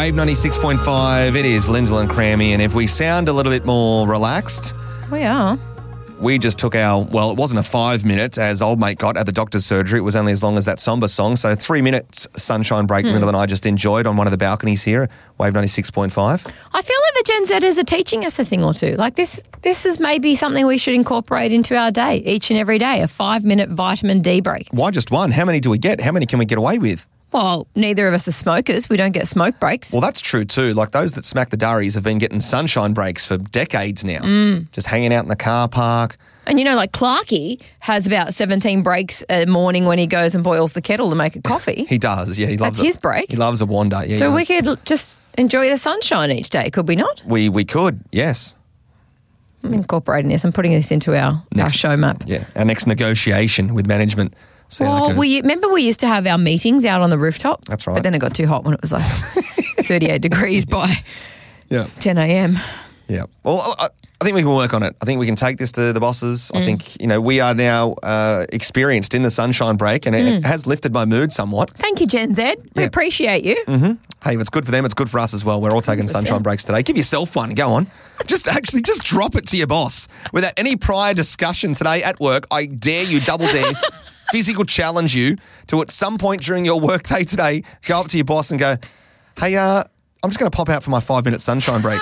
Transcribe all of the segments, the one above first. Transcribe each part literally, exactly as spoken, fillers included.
Wave ninety-six point five. It is Lyndall and Crammy, and if we sound a little bit more relaxed, We are. we just took our, well, it wasn't a five minutes as old mate got at the doctor's surgery. It was only as long as that Somber song. So three minutes sunshine break Hmm. Lyndall and I just enjoyed on one of the balconies here, Wave ninety-six point five. I feel like the Gen Zers are teaching us a thing or two. Like this, this is maybe something we should incorporate into our day, each and every day, a five-minute vitamin D break. Why just one? How many do we get? How many can we get away with? Well, neither of us are smokers. We don't get smoke breaks. Well, that's true too. Like those that smack the durries have been getting sunshine breaks for decades now. Mm. Just hanging out in the car park. And you know, like Clarky has about seventeen breaks a morning when he goes and boils the kettle to make a coffee. He does, yeah. He loves That's it. his break. He loves a wander. Yeah, So he we does. could l- just enjoy the sunshine each day, could we not? We we could, yes. I'm incorporating this. I'm putting this into our, our Next- show map. Yeah, our next negotiation with management. See how that Well, goes. we remember we used to have our meetings out on the rooftop. That's right. But then it got too hot when it was like thirty-eight degrees by yeah, ten a.m. yeah. Well, I, I think we can work on it. I think we can take this to the bosses. Mm. I think, you know, we are now uh, experienced in the sunshine break, and it, Mm. it has lifted my mood somewhat. Thank you, Gen Z. We Yeah. appreciate you. Mm-hmm. Hey, if it's good for them, it's good for us as well. We're all taking one hundred percent. sunshine breaks today. Give yourself one. Go on. Just actually, just drop it to your boss. Without any prior discussion today at work, I dare you, double dare, physical challenge you to at some point during your workday today, go up to your boss and go, hey, uh, I'm just going to pop out for my five-minute sunshine break.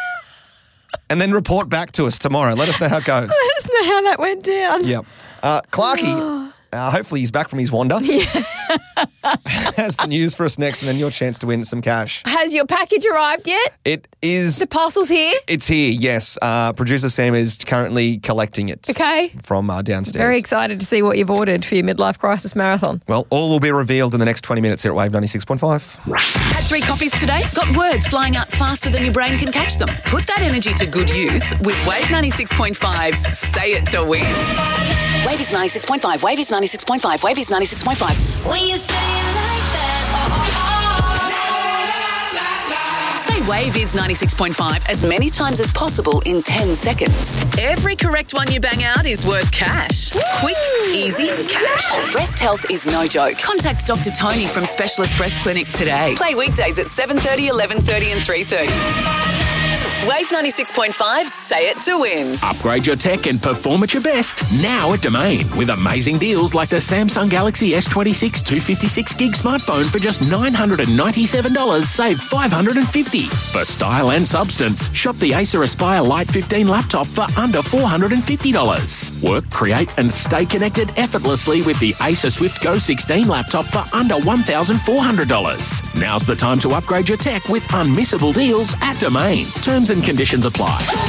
And then report back to us tomorrow. Let us know how it goes. Let us know how that went down. Yep. Uh, Clarky, uh, hopefully he's back from his wander. Yeah. Has the news for us next, and then your chance to win some cash. Has your package arrived yet? It is... The parcel's here? It's here, yes. Uh, Producer Sam is currently collecting it Okay. from uh, downstairs. Very excited to see what you've ordered for your midlife crisis marathon. Well, all will be revealed in the next twenty minutes here at Wave ninety-six point five. Had three coffees today? Got words flying out faster than your brain can catch them? Put that energy to good use with Wave ninety-six point five's Say It to Win. Wave is ninety-six point five. Wave is ninety-six point five. Wave is ninety-six point five. When you say it like that, Say Wave is ninety-six point five as many times as possible in ten seconds. Every correct one you bang out is worth cash. Quick, easy cash. Breast health is no joke. Contact Doctor Tony from Specialist Breast Clinic today. Play weekdays at seven thirty, eleven thirty and three thirty. Wave ninety-six point five, Say It to Win. Upgrade your tech and perform at your best now at Domain with amazing deals like the Samsung Galaxy S twenty-six two fifty-six gig smartphone for just nine hundred ninety-seven dollars, save five hundred fifty dollars. For style and substance, shop the Acer Aspire Lite fifteen laptop for under four hundred fifty dollars. Work, create and stay connected effortlessly with the Acer Swift Go sixteen laptop for under one thousand four hundred dollars. Now's the time to upgrade your tech with unmissable deals at Domain. Terms and conditions apply.